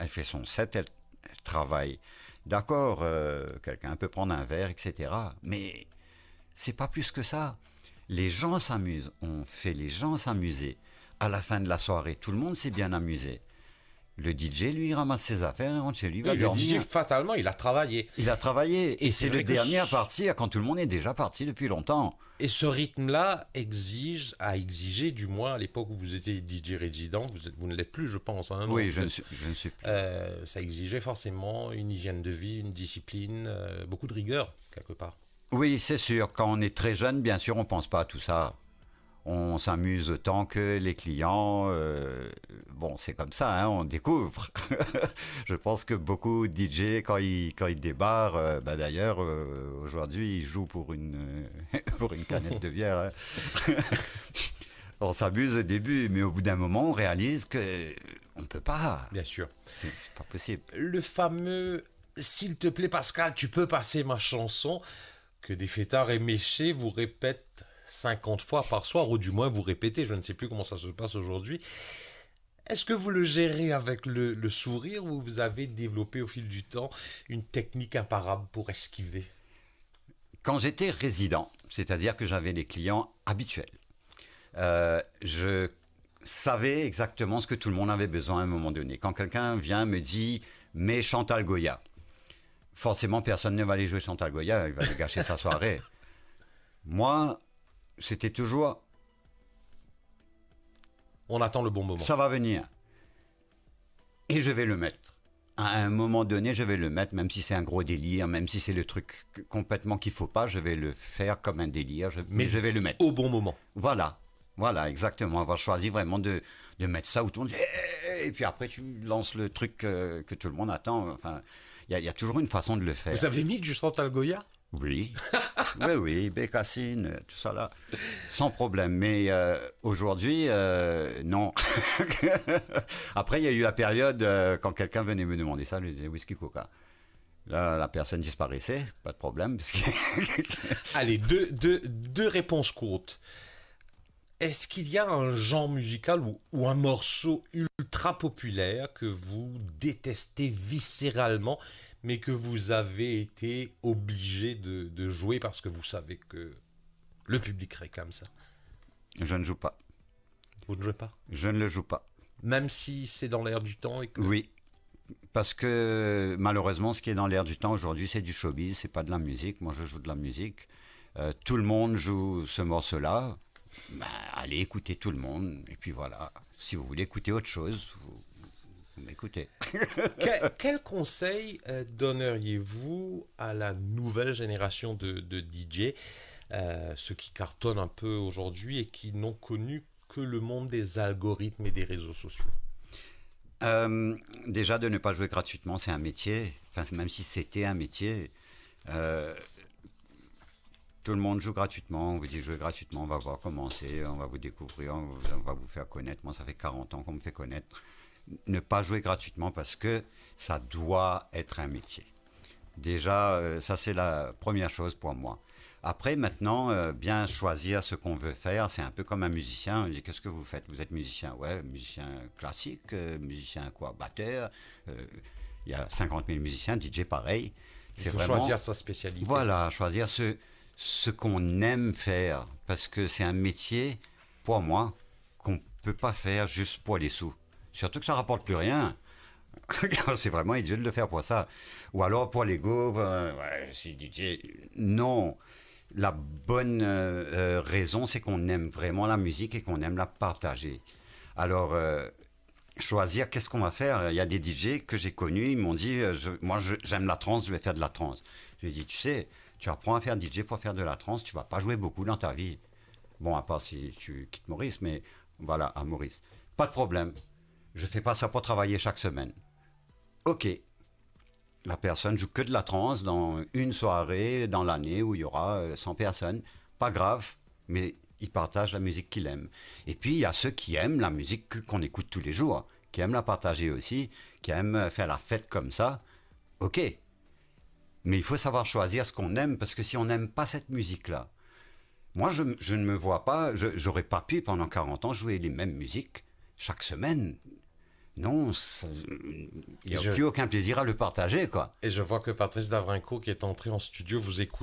elle fait son set, elle travaille. D'accord, quelqu'un peut prendre un verre, etc. Mais c'est pas plus que ça. Les gens s'amusent, on fait les gens s'amuser. À la fin de la soirée, tout le monde s'est bien amusé. Le DJ, lui, il ramasse ses affaires, il rentre chez lui, il va Oui, le dormir. DJ, fatalement, il a travaillé. Il a travaillé, et c'est vrai le que dernier à partir quand tout le monde est déjà parti depuis longtemps. Et ce rythme-là a exigé, du moins à l'époque où vous étiez DJ résident, vous ne l'êtes plus, je pense. Hein, Oui, non, je ne suis plus. ça exigeait forcément une hygiène de vie, une discipline, beaucoup de rigueur, quelque part. Oui, c'est sûr, quand on est très jeune, bien sûr, on pense pas à tout ça. On s'amuse autant que les clients. Bon, c'est comme ça, hein, on découvre. Je pense que beaucoup de DJ, quand ils débarrent, d'ailleurs, aujourd'hui, ils jouent pour une pour une canette de bière. Hein. On s'amuse au début, mais au bout d'un moment, on réalise que on ne peut pas. Bien sûr. C'est pas possible. Le fameux « S'il te plaît, Pascal, tu peux passer ma chanson » que des fêtards éméchés vous répètent 50 fois par soir, ou du moins vous répétez, je ne sais plus comment ça se passe aujourd'hui. Est-ce que vous le gérez avec le sourire, ou vous avez développé au fil du temps une technique imparable pour esquiver? Quand j'étais résident, c'est-à-dire que j'avais des clients habituels, je savais exactement ce que tout le monde avait besoin à un moment donné. Quand quelqu'un vient me dit « mais Chantal Goya », forcément personne ne va aller jouer Chantal Goya, il va lui gâcher sa soirée. Moi, c'était toujours... On attend le bon moment. Ça va venir. Et je vais le mettre. À un moment donné, je vais le mettre, même si c'est un gros délire, même si c'est le truc complètement qu'il faut pas, je vais le faire comme un délire, mais je vais le mettre. Au bon moment. Voilà. Voilà, exactement. Avoir choisi vraiment de mettre ça où tout le monde... Et puis après, tu lances le truc que tout le monde attend. Enfin, il y a toujours une façon de le faire. Vous avez mis du Chantal Goya? Oui, oui, Bécassine, tout ça là, sans problème. Mais aujourd'hui, non. Après, il y a eu la période quand quelqu'un venait me demander ça, je lui disais whisky coca. Là, la personne disparaissait, pas de problème. Parce que... Allez, deux réponses courtes. Est-ce qu'il y a un genre musical ou un morceau ultra populaire que vous détestez viscéralement, mais que vous avez été obligé de jouer parce que vous savez que le public réclame ça? Je ne joue pas. Vous ne jouez pas? Je ne le joue pas. Même si c'est dans l'air du temps et que... Oui, parce que malheureusement, ce qui est dans l'air du temps aujourd'hui, c'est du showbiz, c'est pas de la musique. Moi, je joue de la musique. Tout le monde joue ce morceau-là. Ben, allez écouter tout le monde, et puis voilà. Si vous voulez écouter autre chose, vous m'écoutez. Quel conseil donneriez-vous à la nouvelle génération de DJ, ceux qui cartonnent un peu aujourd'hui et qui n'ont connu que le monde des algorithmes et des réseaux sociaux? Déjà, de ne pas jouer gratuitement, c'est un métier. Enfin, même si c'était un métier... tout le monde joue gratuitement, on vous dit jouer gratuitement, on va voir comment c'est, on va vous découvrir, on va vous faire connaître. Moi, ça fait 40 ans qu'on me fait connaître. Ne pas jouer gratuitement parce que ça doit être un métier. Déjà, ça c'est la première chose pour moi. Après, maintenant, bien choisir ce qu'on veut faire, c'est un peu comme un musicien. On dit, qu'est-ce que vous faites? Vous êtes musicien? Ouais, musicien classique, musicien quoi? Batteur. Il y a 50 000 musiciens, DJ pareil. Il faut choisir sa spécialité. Voilà, choisir ce qu'on aime faire, parce que c'est un métier, pour moi, qu'on peut pas faire juste pour les sous. Surtout que ça rapporte plus rien. C'est vraiment idiot de le faire pour ça. Ou alors pour l'ego, ouais, je suis DJ. Non. La bonne raison, c'est qu'on aime vraiment la musique et qu'on aime la partager. Alors, choisir qu'est-ce qu'on va faire. Il y a des DJ que j'ai connus, ils m'ont dit, moi j'aime la trance, je vais faire de la trance. Je lui ai dit, tu sais, tu apprends à faire DJ pour faire de la trance, tu vas pas jouer beaucoup dans ta vie. Bon, à part si tu quittes Maurice, mais voilà, à Maurice. Pas de problème. Je fais pas ça pour travailler chaque semaine. Ok. La personne joue que de la trance dans une soirée dans l'année où il y aura 100 personnes. Pas grave, mais il partage la musique qu'il aime. Et puis, il y a ceux qui aiment la musique qu'on écoute tous les jours, qui aiment la partager aussi, qui aiment faire la fête comme ça. Ok. Mais il faut savoir choisir ce qu'on aime, parce que si on n'aime pas cette musique-là, moi, je ne me vois pas, j'aurais pas pu pendant 40 ans jouer les mêmes musiques chaque semaine. Non, il n'y a Je- plus aucun plaisir à le partager, quoi. Et je vois que Patrice Davrinco, qui est entré en studio, vous écoute.